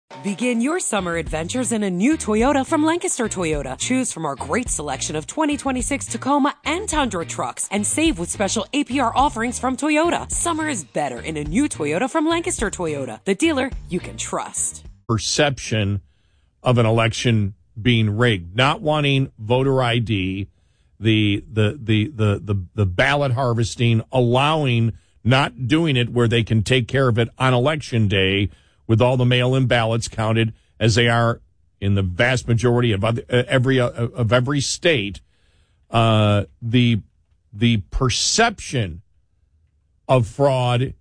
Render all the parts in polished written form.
Begin your summer adventures in a new Toyota from Lancaster Toyota. Choose from our great selection of 2026 Tacoma and Tundra trucks and save with special APR offerings from Toyota. Summer is better in a new Toyota from Lancaster Toyota, the dealer you can trust. Perception of an election being rigged, not wanting voter ID, the ballot harvesting, allowing not doing it where they can take care of it on election day with all the mail-in ballots counted as they are in the vast majority of every state. The perception of fraud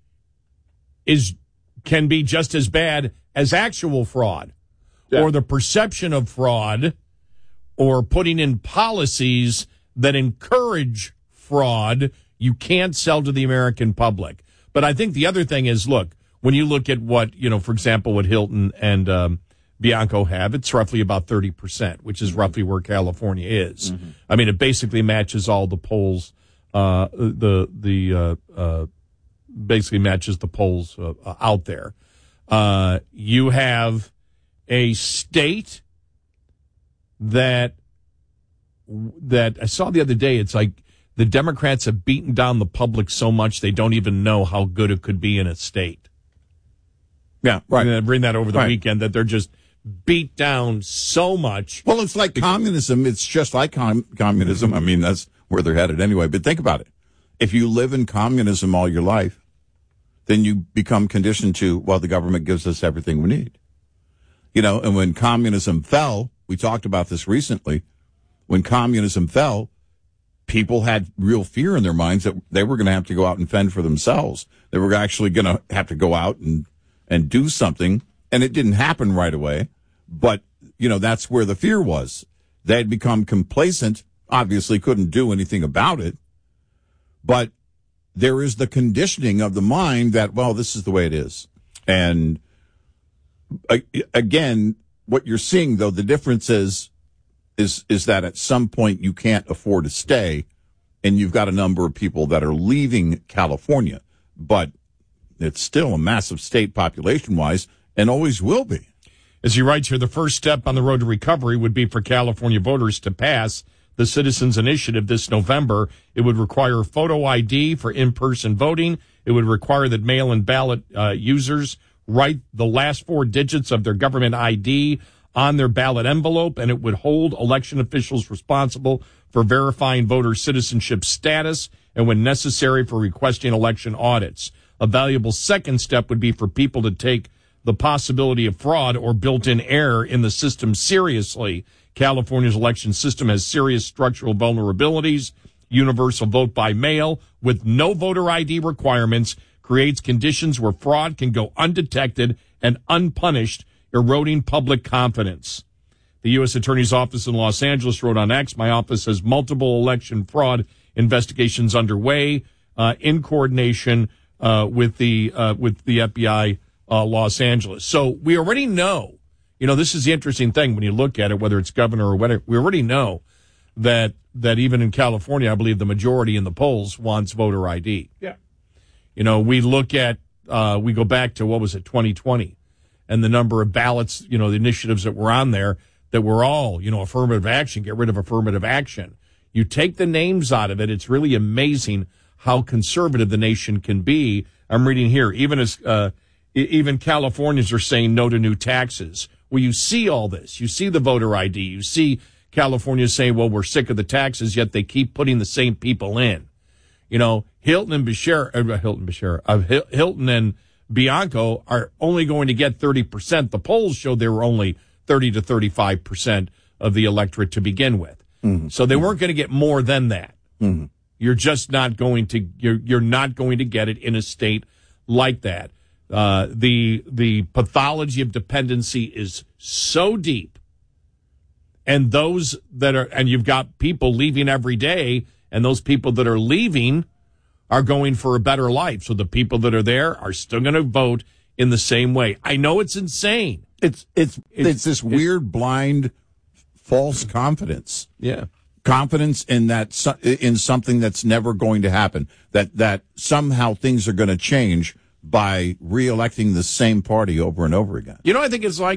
can be just as bad as actual fraud, or the perception of fraud, or putting in policies that encourage fraud. You can't sell to the American public. But I think the other thing is, look, when you look at what, for example, what Hilton and Bianco have, it's roughly about 30%, which is roughly where California is. Mm-hmm. I mean, it basically matches all the polls. Basically matches the polls out there. You have a state that I saw the other day. It's like the Democrats have beaten down the public so much they don't even know how good it could be in a state. Yeah, right. And bring that over the weekend, that they're just beat down so much. Well, it's like communism. It's just like communism. I mean, that's where they're headed anyway. But think about it. If you live in communism all your life, then you become conditioned to, well, the government gives us everything we need. And when communism fell, we talked about this recently, when communism fell, people had real fear in their minds that they were going to have to go out and fend for themselves. They were actually going to have to go out and do something, and it didn't happen right away. But, that's where the fear was. They had become complacent, obviously couldn't do anything about it. But there is the conditioning of the mind that, well, this is the way it is. And again, what you're seeing, though, the difference is that at some point you can't afford to stay, and you've got a number of people that are leaving California. But it's still a massive state population-wise, and always will be. As he writes here, the first step on the road to recovery would be for California voters to pass the Citizens Initiative this November. It would require photo ID for in-person voting. It would require that mail-in ballot users write the last four digits of their government ID on their ballot envelope, and it would hold election officials responsible for verifying voter citizenship status and, when necessary, for requesting election audits. A valuable second step would be for people to take the possibility of fraud or built-in error in the system seriously. California's election system has serious structural vulnerabilities. Universal vote by mail with no voter ID requirements creates conditions where fraud can go undetected and unpunished, eroding public confidence. The U.S. Attorney's Office in Los Angeles wrote on X, my office has multiple election fraud investigations underway in coordination with the FBI Los Angeles. So we already know, this is the interesting thing when you look at it, whether it's governor or whatever, we already know that even in California, I believe the majority in the polls wants voter ID. Yeah. We look at, we go back to, 2020, and the number of ballots, the initiatives that were on there that were all, affirmative action, get rid of affirmative action. You take the names out of it, it's really amazing how conservative the nation can be. I'm reading here, even Californians are saying no to new taxes. Well, you see all this. You see the voter ID. You see California saying, well, we're sick of the taxes, yet they keep putting the same people in. Hilton and Bianco are only going to get 30%. The polls showed they were only 30 to 35% of the electorate to begin with. Mm-hmm. So they weren't going to get more than that. Mm-hmm. You're just not going to, you're not going to get it in a state like that. The pathology of dependency is so deep, and those that are, and you've got people leaving every day, and those people that are leaving are going for a better life. So the people that are there are still going to vote in the same way. I know it's insane. It's this weird, blind, false confidence. Yeah. Confidence in in something that's never going to happen, that somehow things are going to change by re-electing the same party over and over again. I think it's like